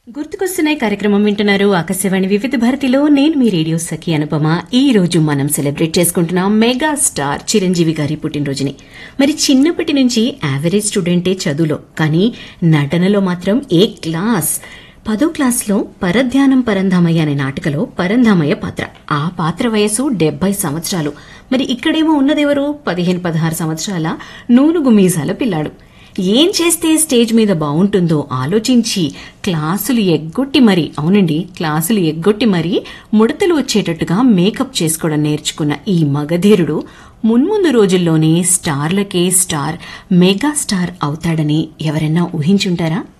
గుర్తుకొస్తున్నాయి కార్యక్రమం వింటున్నారు. ఆకాశవాణి వివిధ భారతిలో నేను మీ రేడియో సఖి అనుపమ. ఈ రోజు మనం సెలబ్రేట్ చేసుకుంటున్నాం మెగా స్టార్ చిరంజీవి గారి పుట్టినరోజుని. మరి చిన్నప్పటి నుంచి యావరేజ్ స్టూడెంటే చదువులో, కానీ నటనలో మాత్రం ఏ క్లాస్. 10వ క్లాస్లో పరధ్యానం పరంధామయ్య అనే నాటకలో పరంధామయ్య పాత్ర. ఆ పాత్ర వయసు 70 సంవత్సరాలు. మరి ఇక్కడేమో ఉన్నదెవరు? 15-16 సంవత్సరాల నూనుగు మీసాల పిల్లాడు. ఏం చేస్తే స్టేజ్ మీద బాగుంటుందో ఆలోచించి క్లాసులు ఎగ్గొట్టి మరీ ముడతలు వచ్చేటట్టుగా మేకప్ చేసుకోవడం నేర్చుకున్న ఈ మగధీరుడు మున్ముందు రోజుల్లోనే స్టార్లకే స్టార్, మెగా స్టార్ అవుతాడని ఎవరైనా ఊహించుంటారా?